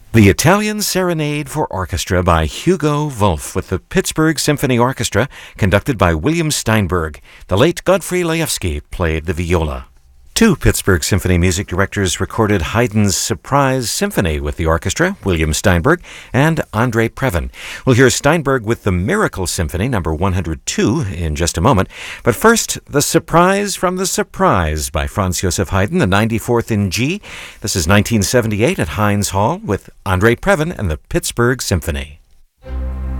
The Italian Serenade for Orchestra by Hugo Wolf with the Pittsburgh Symphony Orchestra, conducted by William Steinberg. The late Godfrey Laevsky played the viola. Two Pittsburgh Symphony music directors recorded Haydn's Surprise Symphony with the orchestra, William Steinberg and Andre Previn. We'll hear Steinberg with the Miracle Symphony, number 102, in just a moment. But first, The Surprise from the Surprise by Franz Joseph Haydn, the 94th in G. This is 1978 at Heinz Hall with Andre Previn and the Pittsburgh Symphony.